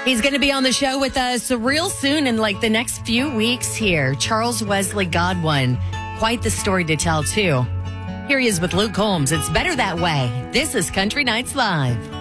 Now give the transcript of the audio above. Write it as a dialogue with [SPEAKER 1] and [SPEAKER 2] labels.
[SPEAKER 1] He's going to be on the show with us real soon in like the next few weeks here. Charles Wesley Godwin. Quite the story to tell, too. Here he is with Luke Combs. It's better that way. This is Country Nights Live.